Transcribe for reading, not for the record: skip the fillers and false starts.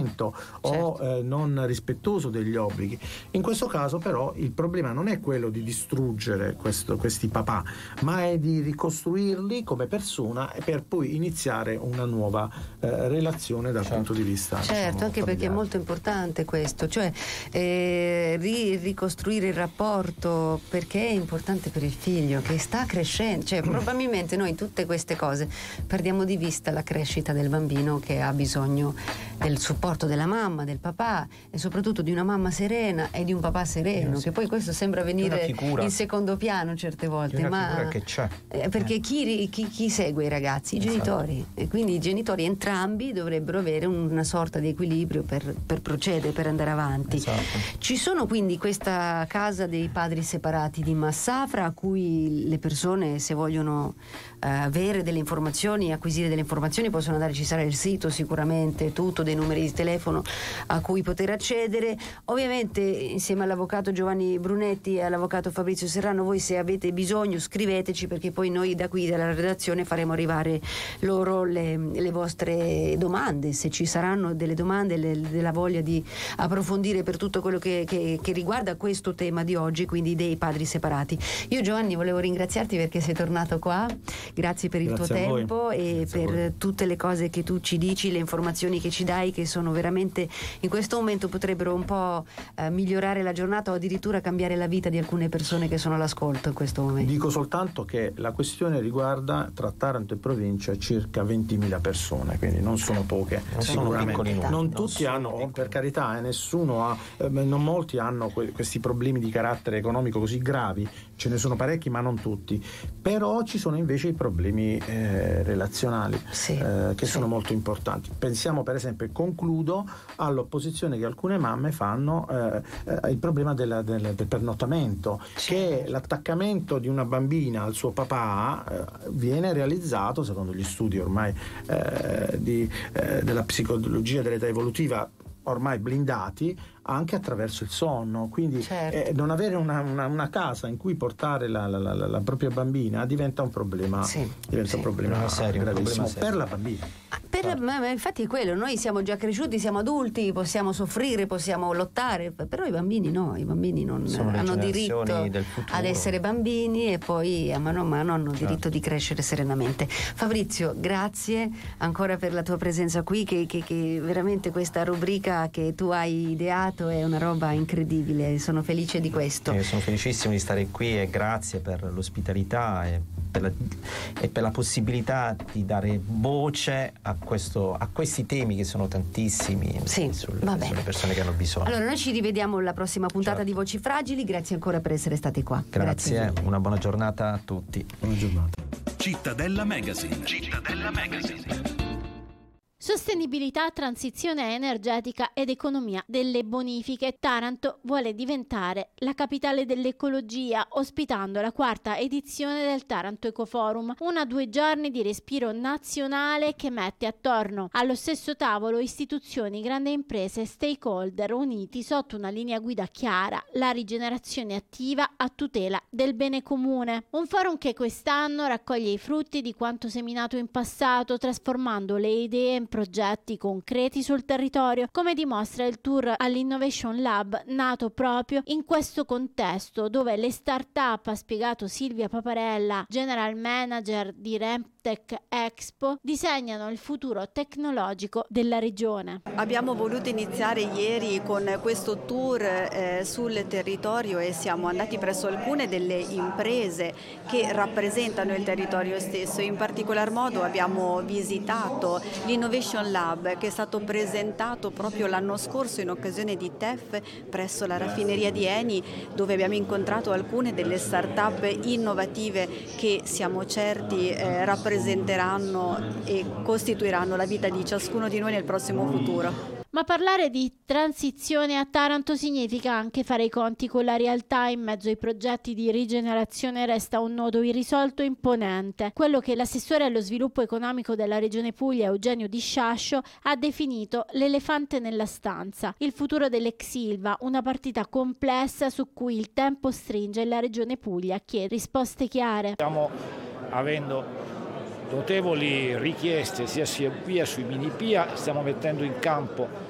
comportamento o non rispettoso degli obblighi. In questo caso però il problema non è quello di distruggere questi papà, ma è di ricostruirli come persona per poi iniziare una nuova relazione dal punto di vista anche familiare. perché è molto importante questo, cioè ricostruire il rapporto, perché è importante per il figlio che sta crescendo, cioè probabilmente noi tutte queste cose perdiamo di vista la crescita del bambino che ha bisogno del supporto della mamma, del papà e soprattutto di una mamma serena e di un papà sereno, che poi questo sembra venire in secondo piano certe volte, ma che c'è. Perché chi segue i ragazzi? I genitori, e quindi i genitori entrambi dovrebbero avere una sorta di equilibrio per procedere, per andare avanti. Ci sono quindi questa casa dei padri separati di Massafra a cui le persone, se vogliono avere delle informazioni, acquisire delle informazioni, possono andare, ci sarà il sito sicuramente, tutto, dei numeri di telefono a cui poter accedere. Ovviamente insieme all'avvocato Giovanni Brunetti e all'avvocato Fabrizio Serrano, voi se avete bisogno scriveteci, perché poi noi da qui dalla redazione faremo arrivare loro le vostre domande, se ci saranno delle domande, della voglia di approfondire per tutto quello che riguarda questo tema di oggi, quindi dei padri separati. Io, Giovanni, volevo ringraziarti perché sei tornato qua, grazie per il tuo tempo e per tutte le cose che tu ci dici, le informazioni che ci dai, che sono veramente, in questo momento potrebbero un po' migliorare la giornata o addirittura cambiare la vita di alcune persone che sono all'ascolto in questo momento. Dico soltanto che la questione riguarda tra Taranto e provincia circa 20.000 persone, quindi non sono poche, sicuramente. Non tutti hanno, per carità, non molti hanno questi problemi di carattere economico così gravi, ce ne sono parecchi ma non tutti, però ci sono invece i problemi relazionali che sono molto importanti. Pensiamo per esempio, e concludo, all'opposizione che alcune mamme fanno il problema del pernottamento, che l'attaccamento di una bambina al suo papà viene realizzato, secondo gli studi ormai della psicologia dell'età evolutiva, ormai blindati, anche attraverso il sonno. Quindi non avere una casa in cui portare la propria bambina diventa un problema, un problema gravissimo per la bambina. Ma infatti è quello, noi siamo già cresciuti, siamo adulti, possiamo soffrire, possiamo lottare, però i bambini no, i bambini non hanno diritto ad essere bambini e poi a mano hanno diritto di crescere serenamente. Fabrizio, grazie ancora per la tua presenza qui, che veramente questa rubrica che tu hai ideato è una roba incredibile, sono felice di questo. Io sono felicissimo di stare qui e grazie per l'ospitalità e per la possibilità di dare voce a questi temi che sono tantissimi sulle persone che hanno bisogno. Allora noi ci rivediamo alla prossima puntata di Voci Fragili, grazie ancora per essere stati qua. Grazie, una buona giornata a tutti. Buona giornata. Cittadella Magazine. Cittadella Magazine. Sostenibilità, transizione energetica ed economia delle bonifiche. Taranto vuole diventare la capitale dell'ecologia, ospitando la 4ª edizione del Taranto Ecoforum, 2 giorni di respiro nazionale che mette attorno allo stesso tavolo istituzioni, grandi imprese e stakeholder uniti sotto una linea guida chiara: la rigenerazione attiva a tutela del bene comune. Un forum che quest'anno raccoglie i frutti di quanto seminato in passato, trasformando le idee in progetti concreti sul territorio, come dimostra il tour all'Innovation Lab, nato proprio in questo contesto, dove le start-up, ha spiegato Silvia Paparella, general manager di Remtech Expo, disegnano il futuro tecnologico della regione. Abbiamo voluto iniziare ieri con questo tour sul territorio e siamo andati presso alcune delle imprese che rappresentano il territorio stesso. In particolar modo abbiamo visitato l'Innovation Lab, che è stato presentato proprio l'anno scorso in occasione di TEF presso la raffineria di Eni, dove abbiamo incontrato alcune delle start-up innovative che siamo certi rappresenteranno e costituiranno la vita di ciascuno di noi nel prossimo futuro. Ma parlare di transizione a Taranto significa anche fare i conti con la realtà. In mezzo ai progetti di rigenerazione resta un nodo irrisolto imponente, quello che l'assessore allo sviluppo economico della Regione Puglia, Eugenio Di Sciascio, ha definito l'elefante nella stanza, il futuro dell'ex Ilva, una partita complessa su cui il tempo stringe e la Regione Puglia chiede risposte chiare. Stiamo avendo notevoli richieste sia sui mini PIA, stiamo mettendo in campo